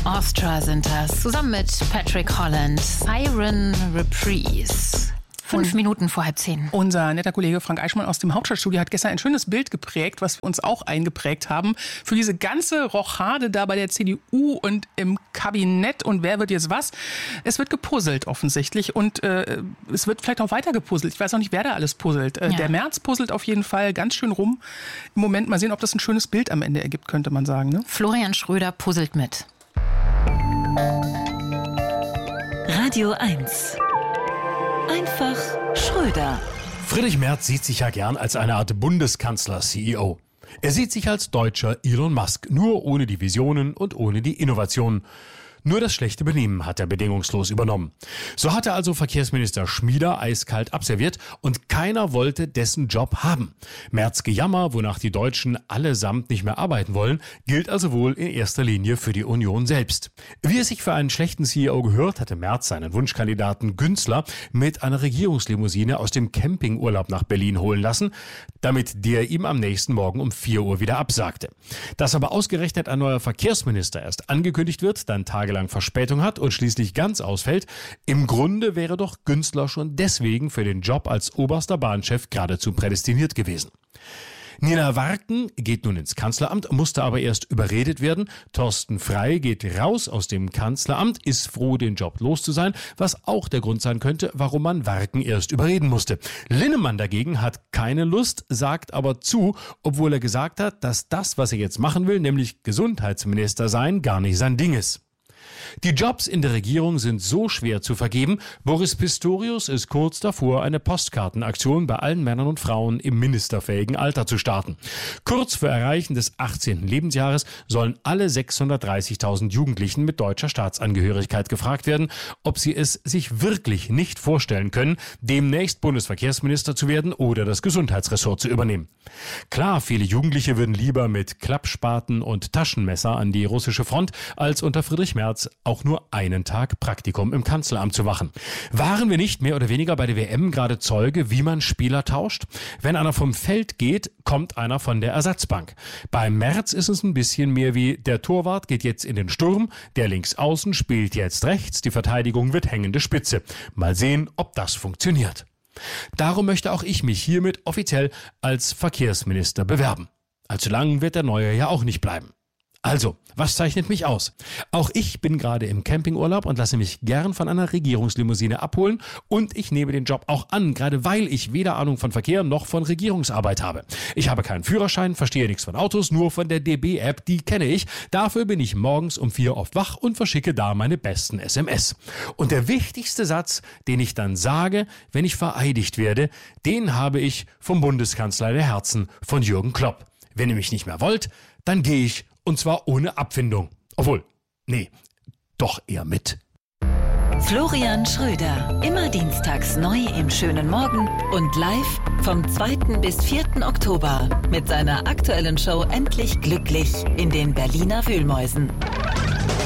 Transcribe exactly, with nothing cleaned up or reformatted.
Astra sind das, zusammen mit Patrick Holland. Siren Reprise. Fünf und Minuten vor halb zehn. Unser netter Kollege Frank Eichmann aus dem Hauptstadtstudio hat gestern ein schönes Bild geprägt, was wir uns auch eingeprägt haben. Für diese ganze Rochade da bei der C D U und im Kabinett und wer wird jetzt was. Es wird gepuzzelt offensichtlich und äh, es wird vielleicht auch weiter gepuzzelt. Ich weiß auch nicht, wer da alles puzzelt. Äh, ja. Der Merz puzzelt auf jeden Fall ganz schön rum. Im Moment mal sehen, ob das ein schönes Bild am Ende ergibt, könnte man sagen. Ne? Florian Schröder puzzelt mit. Radio eins. Einfach Schröder. Friedrich Merz sieht sich ja gern als eine Art Bundeskanzler-C E O. Er sieht sich als deutscher Elon Musk, nur ohne die Visionen und ohne die Innovationen. Nur das schlechte Benehmen hat er bedingungslos übernommen. So hatte also Verkehrsminister Schmieder eiskalt abserviert und keiner wollte dessen Job haben. Merz Gejammer, wonach die Deutschen allesamt nicht mehr arbeiten wollen, gilt also wohl in erster Linie für die Union selbst. Wie es sich für einen schlechten C E O gehört, hatte Merz seinen Wunschkandidaten Günzler mit einer Regierungslimousine aus dem Campingurlaub nach Berlin holen lassen, damit der ihm am nächsten Morgen um vier Uhr wieder absagte. Dass aber ausgerechnet ein neuer Verkehrsminister erst angekündigt wird, dann tagelang Verspätung hat und schließlich ganz ausfällt, im Grunde wäre doch Günzler schon deswegen für den Job als oberster Bahnchef geradezu prädestiniert gewesen. Nina Warken geht nun ins Kanzleramt, musste aber erst überredet werden. Thorsten Frey geht raus aus dem Kanzleramt, ist froh, den Job los zu sein, was auch der Grund sein könnte, warum man Warken erst überreden musste. Linnemann dagegen hat keine Lust, sagt aber zu, obwohl er gesagt hat, dass das, was er jetzt machen will, nämlich Gesundheitsminister sein, gar nicht sein Ding ist. Die Jobs in der Regierung sind so schwer zu vergeben, Boris Pistorius ist kurz davor, eine Postkartenaktion bei allen Männern und Frauen im ministerfähigen Alter zu starten. Kurz vor Erreichen des achtzehnten Lebensjahres sollen alle sechshundertdreißigtausend Jugendlichen mit deutscher Staatsangehörigkeit gefragt werden, ob sie es sich wirklich nicht vorstellen können, demnächst Bundesverkehrsminister zu werden oder das Gesundheitsressort zu übernehmen. Klar, viele Jugendliche würden lieber mit Klappspaten und Taschenmesser an die russische Front, als unter Friedrich Merz auch nur einen Tag Praktikum im Kanzleramt zu machen. Waren wir nicht mehr oder weniger bei der W M gerade Zeuge, wie man Spieler tauscht? Wenn einer vom Feld geht, kommt einer von der Ersatzbank. Bei Merz ist es ein bisschen mehr wie, der Torwart geht jetzt in den Sturm, der Linksaußen spielt jetzt rechts, die Verteidigung wird hängende Spitze. Mal sehen, ob das funktioniert. Darum möchte auch ich mich hiermit offiziell als Verkehrsminister bewerben. Allzu lang wird der Neue ja auch nicht bleiben. Also, was zeichnet mich aus? Auch ich bin gerade im Campingurlaub und lasse mich gern von einer Regierungslimousine abholen und ich nehme den Job auch an, gerade weil ich weder Ahnung von Verkehr noch von Regierungsarbeit habe. Ich habe keinen Führerschein, verstehe nichts von Autos, nur von der D B-App, die kenne ich. Dafür bin ich morgens um vier oft wach und verschicke da meine besten S M S. Und der wichtigste Satz, den ich dann sage, wenn ich vereidigt werde, den habe ich vom Bundeskanzler der Herzen, von Jürgen Klopp. Wenn ihr mich nicht mehr wollt, dann gehe ich. Und zwar ohne Abfindung. Obwohl, nee, doch eher mit. Florian Schröder. Immer dienstags neu im schönen Morgen und live vom zweiten bis vierten Oktober mit seiner aktuellen Show Endlich Glücklich in den Berliner Wühlmäusen.